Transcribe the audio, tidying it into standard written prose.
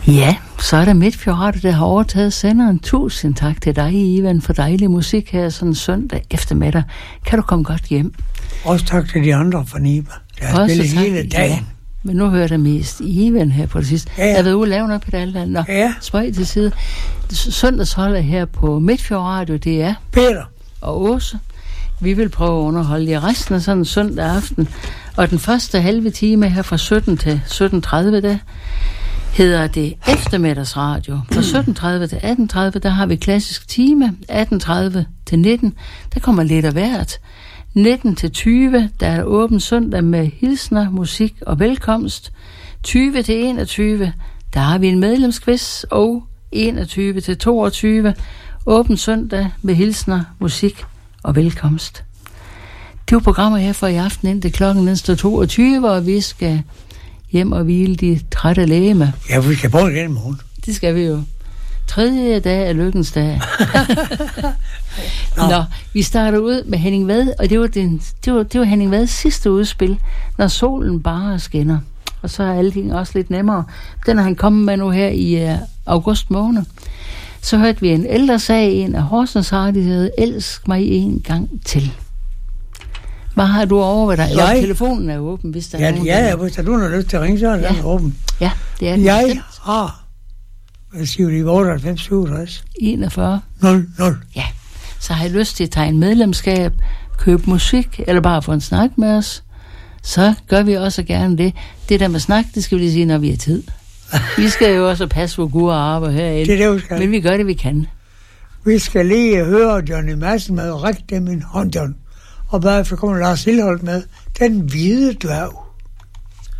Ja, så er der Midtfjordradio, der har overtaget senderen. Tusind tak til dig, Ivan, for dejlig musik her sådan søndag eftermiddag. Kan du komme godt hjem? Også tak til de andre fra Niba. Der har spillet hele dagen. Ja, men nu hører jeg mest Ivan her på det sidste. Ja. Jeg har været ude og lave noget på det andet. Nå, spøj til side. Søndagsholdet her på Midtfjordradio, det er Peter og Åse. Vi vil prøve at underholde jer resten af sådan en søndag aften. Og den første halve time her fra 17 til 17.30, der hedder det eftermiddagsradio. Fra 17.30 til 18.30, der har vi klassisk time. 18.30 til 19, der kommer lidt af hvert. 19 til 20, der er åben søndag med hilsner, musik og velkomst. 20 til 21, der har vi en medlemsquiz. Og 21 til 22, åben søndag med hilsner, musik og velkomst. Det var programmer her for i aften, indtil klokken næste 22, og vi skal hjem og hvile de trætte legemer. Ja, vi skal prøve igen i morgen. Det skal vi jo. 3. dag er lykkens dag. Nå, vi starter ud med Henning Vad, og det var Henning Vads sidste udspil, Når solen bare skinner. Og så er alle ting også lidt nemmere. Den er han kommet med nu her i august måned. Så hørte vi en ældre sag, en af Horsens Radio, der hedder Elsk mig en gang til. Hvad har du over dig? Telefonen er åben, hvis der er nogen. Ja, hvis der er nogen, der har lyst til at ringe, så er den åben. Ja, det er den. Jeg har, hvad siger du, 98, 67? 41. 00. Ja, så har I lyst til at tegne medlemskab, købe musik, eller bare få en snak med os, så gør vi også gerne det. Det der med snak, det skal vi lige sige, når vi har tid. Vi skal jo også passe på gode arbejde herinde. Det er det, vi skal. Men vi gør det, vi kan. Vi skal lige høre Johnny Madsen med Ræk dem en hånd, John. Og bagefter kommer Lars Lilholt med Den hvide dværg.